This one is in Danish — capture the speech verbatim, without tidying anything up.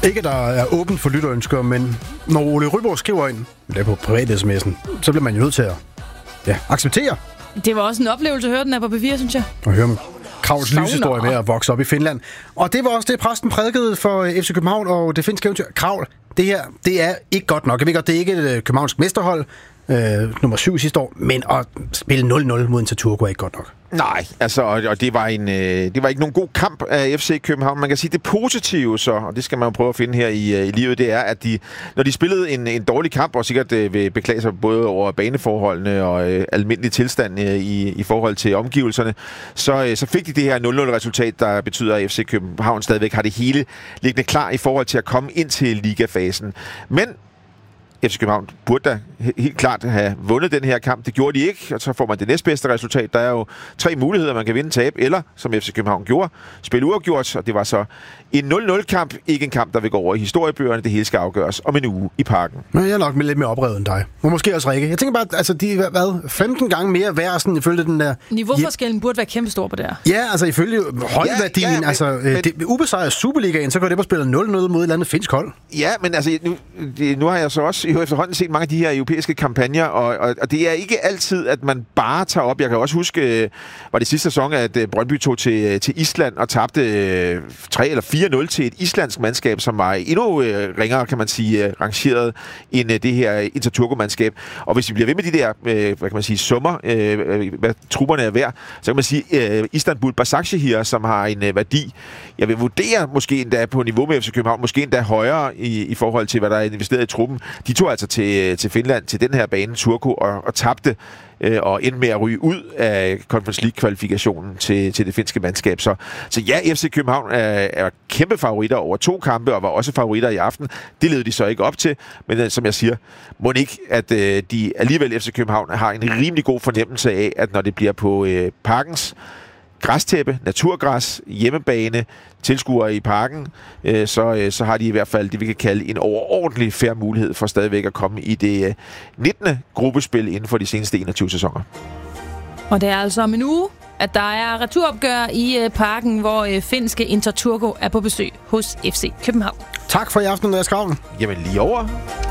Ikke, der er åbent for lytterønsker, men når Ole Ryborg skriver ind, det er på privat-sms'en, så bliver man jo nødt til at ja, acceptere. Det var også en oplevelse at høre den her på P fire, synes jeg. Og høre om Kravls livshistorie med at vokse op i Finland. Og det var også det, præsten prædikede for F C København og det finske eventyr. Kravl, det her, det er ikke godt nok. Jeg ved godt, det er ikke et københavnsk mesterhold, øh, nummer syv sidste år, men at spille nul nul mod en Turku er ikke godt nok. Nej, altså, og, og det, var en, øh, det var ikke nogen god kamp af F C København. Man kan sige, det positive så, og det skal man jo prøve at finde her i, øh, i livet, det er, at de, når de spillede en, en dårlig kamp, og sikkert øh, vil beklage sig både over baneforholdene og øh, almindelig tilstand øh, i, i forhold til omgivelserne, så, øh, så fik de det her nul nul resultat, der betyder, at F C København stadigvæk har det hele liggende klar i forhold til at komme ind til ligafasen. Men F C København burde da helt klart have vundet den her kamp. Det gjorde de ikke, og så får man det næstbedste resultat. Der er jo tre muligheder, man kan vinde, tabe, eller, som F C København gjorde, spille uafgjort, og det var så en nul nul kamp, ikke en kamp, der vil gå over i historiebøgerne. Det hele skal afgøres om en uge i Parken. Men jeg er nok lidt mere oprevet end dig. Og måske også Rikke. Jeg tænker bare, altså de er hvad, femten gange mere værd, sådan ifølge den der... Niveauforskellen burde være kæmpestor på det her. Ja, altså ifølge holdværdien, ja, ja, men, altså men, det, ubesejret Superligaen, så går det bare spille nul nul mod et eller andet finsk hold. Ja, men altså nu, det, nu har jeg så også jo efterhånden set mange af de her europæiske kampagner, og, og, og det er ikke altid, at man bare tager op. Jeg kan også huske, var det sidste sæson, at Brøndby tog til, til Island og tabte tre eller fire nul til et islandsk mandskab, som var endnu øh, ringere, kan man sige, øh, rangeret end øh, det her Interturko-mandskab. Og hvis vi bliver ved med de der, øh, hvad kan man sige, summer, øh, hvad trupperne er værd, så kan man sige, øh, Istanbul Başakşehir, som har en øh, værdi, jeg vil vurdere måske endda på niveau med F C København, måske endda højere i, i forhold til, hvad der er investeret i truppen. De tog altså til, til Finland, til den her bane, Turku, og, og tabte øh, og endte med at ryge ud af Conference League-kvalifikationen til, til det finske mandskab. Så, så ja, F C København er, er kæmpe favoritter over to kampe, og var også favoritter i aften. Det led de så ikke op til, men øh, som jeg siger, må ikke, at øh, de alligevel F C København har en rimelig god fornemmelse af, at når det bliver på øh, Parkens græstæppe, naturgræs, hjemmebane, tilskuere i Parken, øh, så, øh, så har de i hvert fald det, vi kan kalde en overordentlig fair mulighed for stadigvæk at komme i det øh, nittende gruppespil inden for de seneste enogtyve sæsoner. Og det er altså om en uge, at der er returopgør i øh, Parken, hvor øh, finske Interturko er på besøg hos F C København. Tak for i aften, Andreas Kravl. Jamen lige over.